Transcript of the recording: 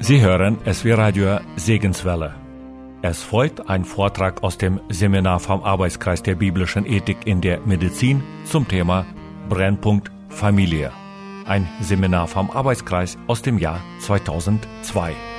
Sie hören SW Radio Segenswelle. Es folgt ein Vortrag aus dem Seminar vom Arbeitskreis der biblischen Ethik in der Medizin zum Thema Brennpunkt Familie. Ein Seminar vom Arbeitskreis aus dem Jahr 2002.